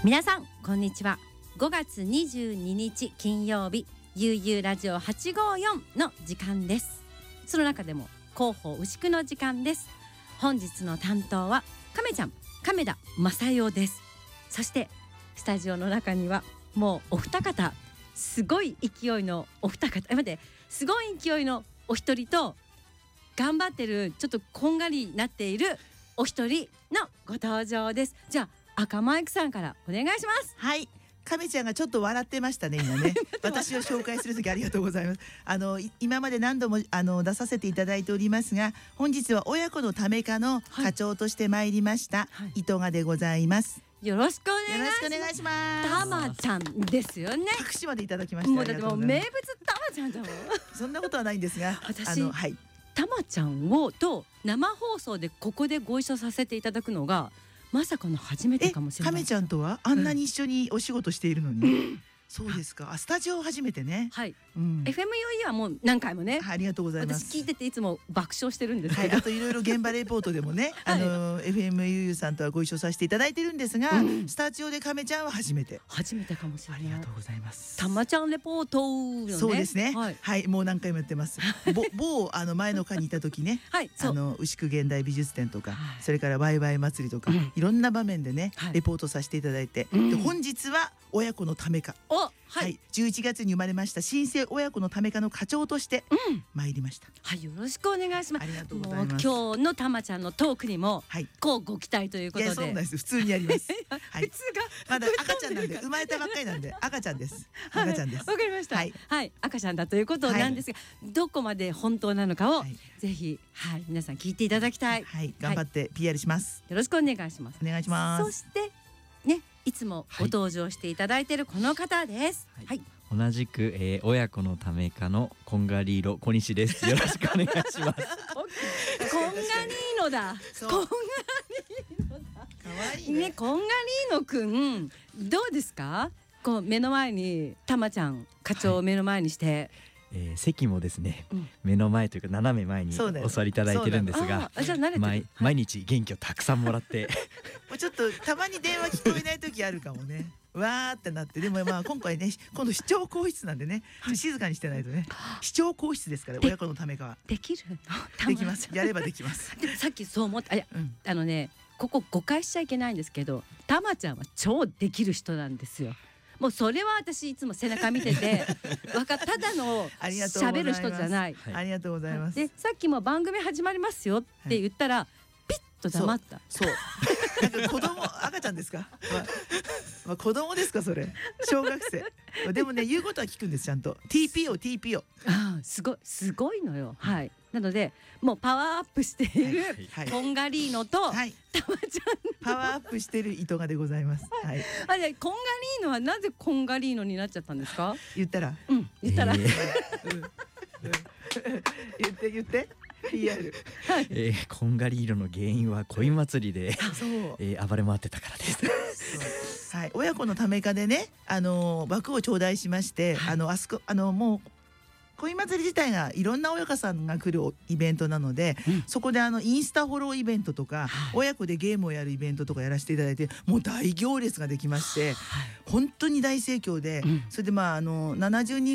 皆さんこんにちは。5月22日金曜日、ゆうゆうラジオ854の時間です。その中でも広報牛久の時間です。本日の担当は亀ちゃん、亀田正代です。そしてスタジオの中にはもうお二方、すごい勢いのお二方、すごい勢いのお一人と、頑張ってるちょっとこんがりなっているお一人のご登場です。じゃあ赤マイクさんからお願いします。 はい、亀ちゃんがちょっと笑ってましたね今ね私を紹介するときありがとうございます。今まで何度も出させていただいておりますが、本日は親子のため課の課長として参りました、糸賀でございます。 よろしくお願いします。 よろしくお願いします。 たまちゃんですよね。 拍手までいただきました。 もうだってもう名物たまちゃんだもんそんなことはないんですが、 私はい、 たまちゃんをと生放送でここでご一緒させていただくのがまさかの初めてかもしれない。 亀ちゃんとはあんなに一緒にお仕事しているのに、そうですか。スタジオ初めてね。 はい、FMUE はもう何回もね、 ありがとうございます。 私聞いてていつも爆笑してるんですけど、 あといろいろ現場レポートでもねFMUE さんとはご一緒させていただいてるんですが、スタジオで亀ちゃんは初めてかもしれない。 ありがとうございます。 たまちゃんレポートのね。 そうですね、はい、もう何回もやってます某前の課にいた時ね、牛久現代美術展とか、それからワイワイ祭りとか、いろんな場面でね、レポートさせていただいて、で本日は親子のため課、11月に生まれました新生親子のため課の課長として参りました。 はい、よろしくお願いします。 ありがとうございます。 今日のたまちゃんのトークにもこうご期待ということで。 そうなんです。普通にやります。 普通がまだ赤ちゃんなんで、生まれたばっかりなんで赤ちゃんです。赤ちゃんです。 わかりました。はい、赤ちゃんだということなんですが、どこまで本当なのかをぜひ皆さん聞いていただきたい。 頑張って PR します。 よろしくお願いします。 お願いします。 そしてね、いつもご登場していただいているこの方です。 同じく、親子のため課のこんがり色小西です。よろしくお願いします。 こんがりーのだ。こんがりーのだ。 可愛いね、こんがりーのくん、どうですか？こう目の前にたまちゃん課長を目の前にして。 席もですね、目の前というか斜め前にお座りいただいてるんですが、毎日元気をたくさんもらってもうちょっとたまに電話聞こえない時あるかもねわーってなって。でも今回ね、今度視聴講室なんでね、静かにしてないとね。視聴講室ですから、親子のためかはできるの？ できます。やればできます。 さっきそう思った。ここ誤解しちゃいけないんですけど、たまちゃんは超できる人なんですよ。もうそれは私いつも背中見ててただの喋る人じゃない。 ありがとうございます。 でさっきも番組始まりますよって言ったら、ピッと黙った。 そうなんか赤ちゃんですか？子供ですかそれ？小学生でもね、言うことは聞くんです。ちゃんと TPO すごいのよ。はい。なのでもうパワーアップしているこんがりーのとたまちゃんパワーアップしている糸賀でございます。 こんがりーのはなぜこんがりーのになっちゃったんですか？ 言ったら言ったら言って PR。 こんがり色の原因はコイン祭りで暴れ回ってたからです。 はい、親子のため課でね、枠を頂戴しまして、もうコイン祭り自体がいろんな親子さんが来るイベントなので、そこでインスタフォローイベントとか、親子でゲームをやるイベントとかやらせていただいて、もう大行列ができまして、本当に大盛況で、それで70人